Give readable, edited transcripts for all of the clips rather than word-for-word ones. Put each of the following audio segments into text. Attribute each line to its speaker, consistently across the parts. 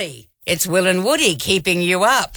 Speaker 1: Woolly. It's Will and Woody keeping you up.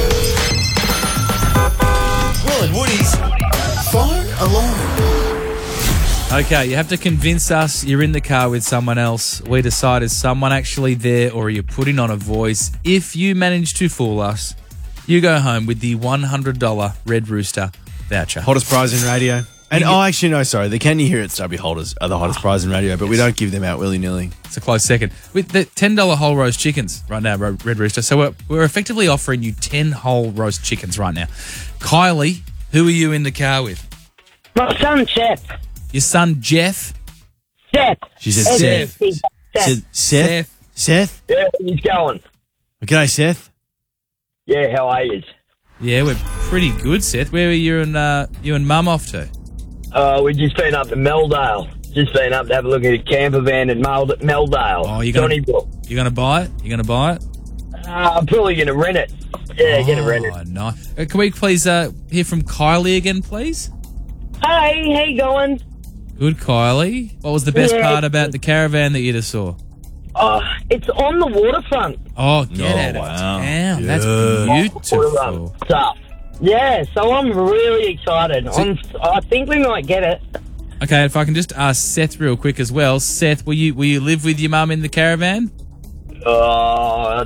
Speaker 2: Will and Woody's Phone Alarm.
Speaker 3: Okay, you have to convince us you're in the car with someone else. We decide is someone actually there or are you putting on a voice. If you manage to fool us, you go home with the $100 Red Rooster voucher.
Speaker 4: Hottest prize in radio. And actually, no, sorry. The Can You Hear It Stubby holders are the hottest prize in radio, but we don't give them out willy-nilly.
Speaker 3: It's a close second. With the $10 whole roast chickens right now, Red Rooster. So we're effectively offering you 10 whole roast chickens right now. Kylie, who are you in the car with?
Speaker 5: My son, Seth.
Speaker 3: Your son, Jeff?
Speaker 5: Seth.
Speaker 4: She said Seth.
Speaker 5: Seth.
Speaker 4: Seth?
Speaker 5: Yeah, he's going.
Speaker 4: G'day, Seth.
Speaker 5: Yeah, how are you?
Speaker 3: Yeah, we're pretty good, Seth. Where are you and Mum off to?
Speaker 5: We've just been up to Meldale. Just been up to have a look at a camper van in Meldale.
Speaker 3: Oh, you're going to buy it? You're going to buy it?
Speaker 5: I'm probably going to rent it. Yeah, going to rent it.
Speaker 3: Oh, nice. Can we please hear from Kylie again, please?
Speaker 5: Hey, how you going?
Speaker 3: Good, Kylie. What was the best part about the caravan that you just saw?
Speaker 5: It's on the waterfront.
Speaker 3: Oh, get out of town.
Speaker 4: Yeah.
Speaker 3: That's beautiful.
Speaker 5: Stuff. Yeah, so I'm really excited. I think we might get it.
Speaker 3: Okay, if I can just ask Seth real quick as well. Seth, will you live with your mum in the caravan?